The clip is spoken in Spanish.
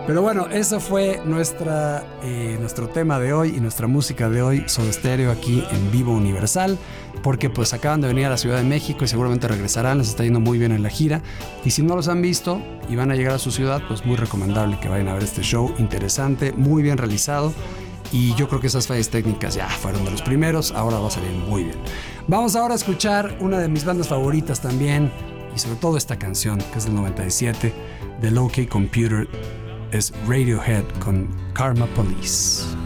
Pero bueno, eso fue nuestro tema de hoy y nuestra música de hoy, Soda Stereo, aquí en Vivo Universal, porque pues acaban de venir a la Ciudad de México y seguramente regresarán, les está yendo muy bien en la gira, y si no los han visto y van a llegar a su ciudad, pues muy recomendable que vayan a ver este show, interesante, muy bien realizado, y yo creo que esas fallas técnicas ya fueron de los primeros, ahora va a salir muy bien. Vamos ahora a escuchar una de mis bandas favoritas también, y sobre todo esta canción, que es del 97, de OK Computer, es Radiohead con Karma Police.